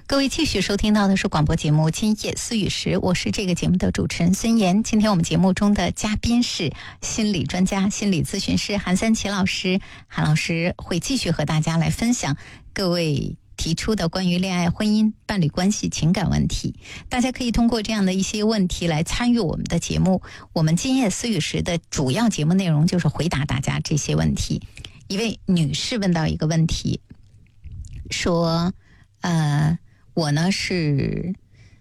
各位继续收听到的是广播节目《今夜思语时》，我是这个节目的主持人孙岩。今天我们节目中的嘉宾是心理专家、心理咨询师韩三奇老师。韩老师会继续和大家来分享各位提出的关于恋爱、婚姻、伴侣关系、情感问题。大家可以通过这样的一些问题来参与我们的节目。我们今夜思语时的主要节目内容就是回答大家这些问题。一位女士问到一个问题，说我呢是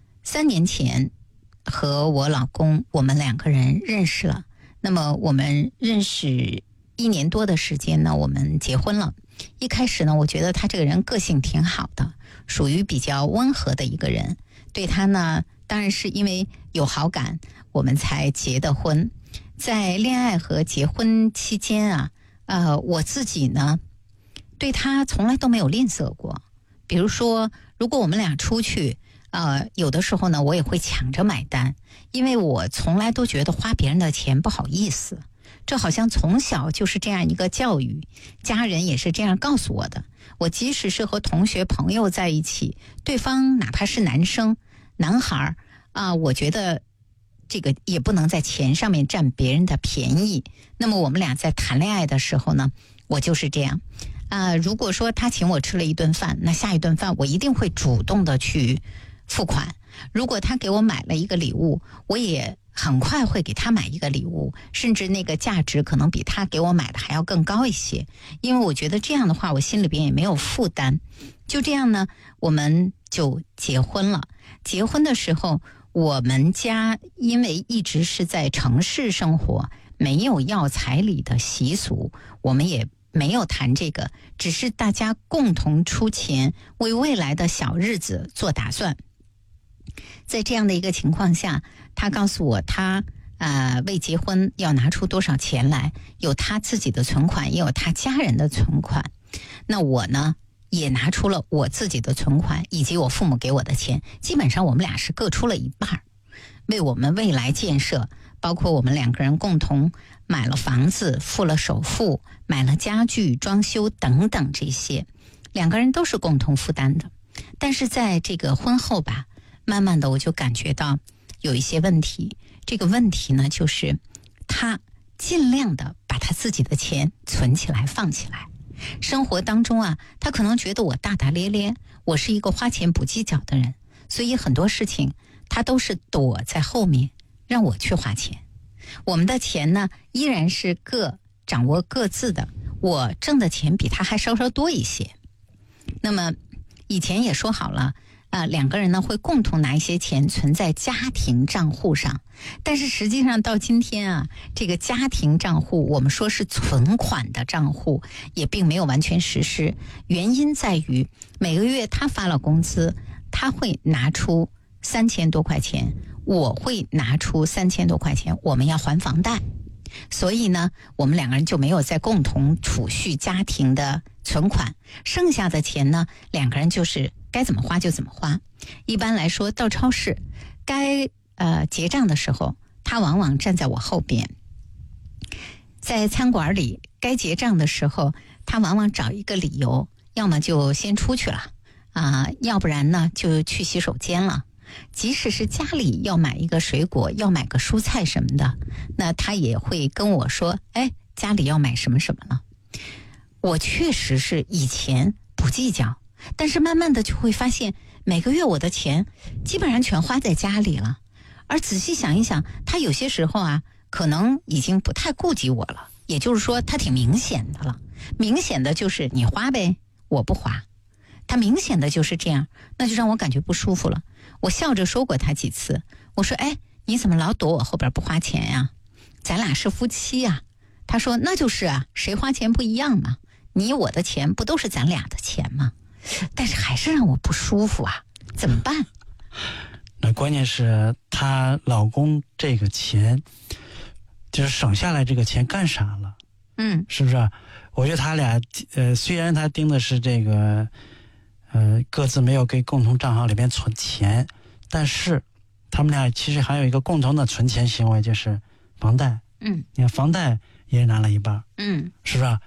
3年前和我老公，我们2个人认识了。那么我们认识1年多的时间呢，我们结婚了。一开始呢，我觉得他这个人个性挺好的，属于比较温和的一个人。对他呢，当然是因为有好感，我们才结的婚。在恋爱和结婚期间啊，我自己呢，对他从来都没有吝啬过。比如说，如果我们俩出去，有的时候呢，我也会抢着买单，因为我从来都觉得花别人的钱不好意思。这好像从小就是这样一个教育，家人也是这样告诉我的。我即使是和同学朋友在一起，对方哪怕是男孩我觉得这个也不能在钱上面占别人的便宜。那么我们俩在谈恋爱的时候呢，我就是这样。如果说他请我吃了一顿饭，那下一顿饭我一定会主动的去付款。如果他给我买了一个礼物，我也很快会给他买一个礼物，甚至那个价值可能比他给我买的还要更高一些。因为我觉得这样的话，我心里边也没有负担。就这样呢，我们就结婚了。结婚的时候，我们家因为一直是在城市生活，没有要彩礼的习俗，我们也没有谈这个，只是大家共同出钱，为未来的小日子做打算。在这样的一个情况下，他告诉我他为结婚要拿出多少钱来，有他自己的存款，也有他家人的存款。那我呢，也拿出了我自己的存款以及我父母给我的钱，基本上我们俩是各出了一半，为我们未来建设，包括我们2个人共同买了房子，付了首付，买了家具、装修等等，这些2个人都是共同负担的。但是在这个婚后吧，慢慢的我就感觉到有一些问题。这个问题呢，就是他尽量的把他自己的钱存起来、放起来。生活当中他可能觉得我大大咧咧，我是一个花钱不计较的人，所以很多事情他都是躲在后面让我去花钱。我们的钱呢，依然是各掌握各自的，我挣的钱比他还稍稍多一些。那么以前也说好了，2个人呢会共同拿一些钱存在家庭账户上，但是实际上到今天这个家庭账户我们说是存款的账户，也并没有完全实施。原因在于每个月他发了工资，他会拿出3000多块钱，我会拿出3000多块钱，我们要还房贷。所以呢，我们2个人就没有再共同储蓄家庭的存款，剩下的钱呢，2个人就是该怎么花就怎么花。一般来说，到超市该结账的时候，他往往站在我后边；在餐馆里该结账的时候，他往往找一个理由，要么就先出去了要不然呢就去洗手间了。即使是家里要买一个水果，要买个蔬菜什么的，那他也会跟我说，家里要买什么什么了。我确实是以前不计较，但是慢慢的就会发现，每个月我的钱基本上全花在家里了。而仔细想一想，他有些时候可能已经不太顾及我了，也就是说他挺明显的了。明显的就是你花呗，我不花。他明显的就是这样，那就让我感觉不舒服了。我笑着说过他几次，我说你怎么老躲我后边不花钱呀？咱俩是夫妻他说那就是谁花钱不一样嘛，你我的钱不都是咱俩的钱吗？但是还是让我不舒服怎么办？ 那关键是她老公这个钱就是省下来，这个钱干啥了？是不是？我觉得他俩虽然他盯的是这个各自没有给共同账号里边存钱，但是他们俩其实还有一个共同的存钱行为，就是房贷。你看房贷也拿了一半，是不是？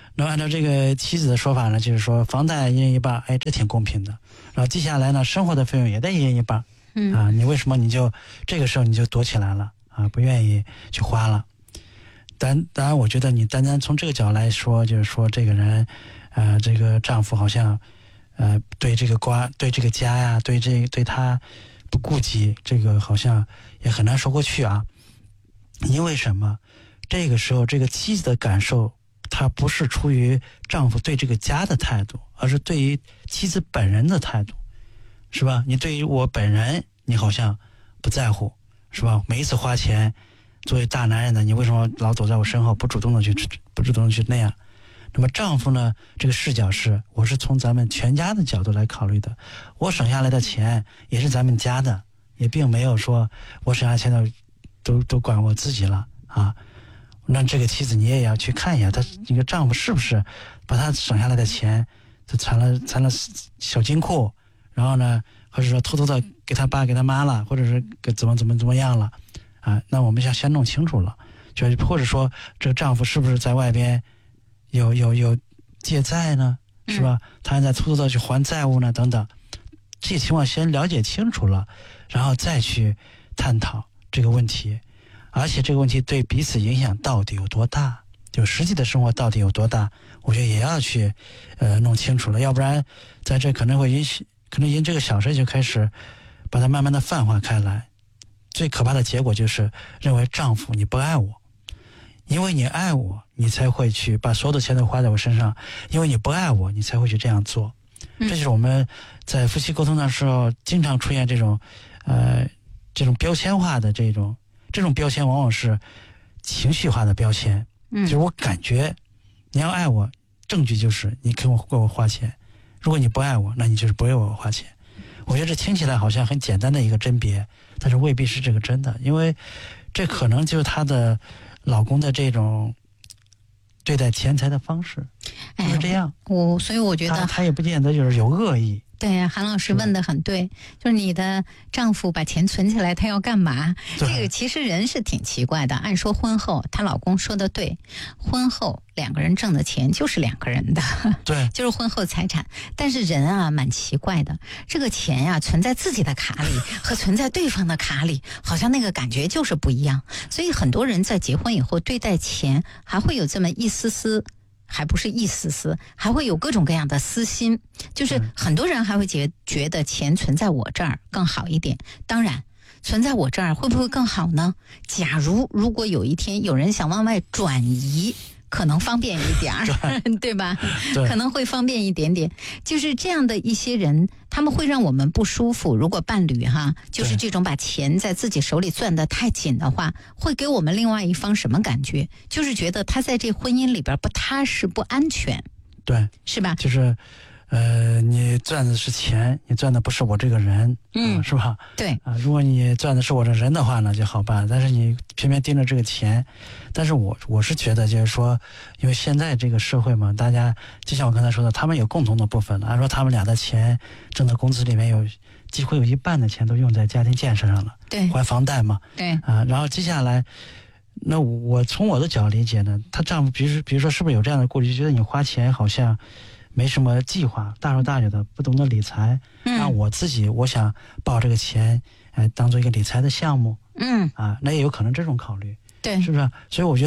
那么按照这个妻子的说法呢，就是说房贷一人一半，哎，这挺公平的。然后接下来呢，生活的费用也得一人一半。你为什么你就这个时候你就躲起来了啊？不愿意去花了？当然，我觉得你单单从这个角度来说，就是说这个人，这个丈夫好像，对这个家呀，对他不顾及，这个好像也很难说过去啊。因为什么？这个时候，这个妻子的感受，她不是出于丈夫对这个家的态度，而是对于妻子本人的态度，是吧？你对于我本人，你好像不在乎，是吧？每一次花钱，作为大男人的你，为什么老走在我身后，不主动的去那样？那么丈夫呢？这个视角是，我是从咱们全家的角度来考虑的，我省下来的钱也是咱们家的，也并没有说我省下钱都管我自己了啊。那这个妻子你也要去看一下，这个丈夫是不是把他省下来的钱都藏了小金库，然后呢，或者说偷偷的给他爸给他妈了，或者是怎么样了啊？那我们要先弄清楚了，就或者说这个丈夫是不是在外边有借债呢？是吧？他还在偷偷的去还债务呢？等等，这些情况先了解清楚了，然后再去探讨这个问题。而且这个问题对彼此影响到底有多大，就实际的生活到底有多大，我觉得也要去弄清楚了，要不然在这可能因这个小事就开始把它慢慢的泛化开来，最可怕的结果就是认为丈夫你不爱我，因为你爱我你才会去把所有的钱都花在我身上，因为你不爱我你才会去这样做。这就是我们在夫妻沟通的时候经常出现这种标签化的这种标签，往往是情绪化的标签。就是我感觉你要爱我，证据就是你给我花钱，如果你不爱我，那你就是不为我花钱。我觉得这听起来好像很简单的一个甄别，但是未必是这个真的，因为这可能就是她的老公的这种对待钱财的方式，就是这样。 所以我觉得他也不见得就是有恶意。 对，韩老师问得很对，就是你的丈夫把钱存起来，他要干嘛？这个其实人是挺奇怪的。按说婚后，她老公说的对，婚后两个人挣的钱就是两个人的， 对， 就是婚后财产。但是人啊，蛮奇怪的，这个钱呀，存在自己的卡里和存在对方的卡里，好像那个感觉就是不一样。所以很多人在结婚以后对待钱还会有这么一丝丝。还不是一丝丝，还会有各种各样的私心，就是很多人还会觉得钱存在我这儿更好一点。当然存在我这儿会不会更好呢？假如果有一天有人想往外转移，可能方便一点儿，对吧？对，可能会方便一点点。就是这样的一些人，他们会让我们不舒服。如果伴侣就是这种把钱在自己手里攥得太紧的话，会给我们另外一方什么感觉？就是觉得他在这婚姻里边不踏实、不安全。 对， 是吧？ 就是你赚的是钱，你赚的不是我这个人，是吧？ 对啊，如果你赚的是我这人的话呢，就好办。但是你偏偏盯着这个钱，但是我是觉得，就是说，因为现在这个社会嘛，大家就像我刚才说的，他们有共同的部分了。按说他们俩的钱挣的工资里面几乎有一半的钱都用在家庭建设上了， 对， 还房贷嘛， 对啊，然后接下来。那我从我的角度理解呢，她丈夫比如说是不是有这样的顾虑，就觉得你花钱好像没什么计划，大手大脚的，不懂得理财。那我想报这个钱，当做一个理财的项目。那也有可能这种考虑， 对， 是不是？所以我觉得。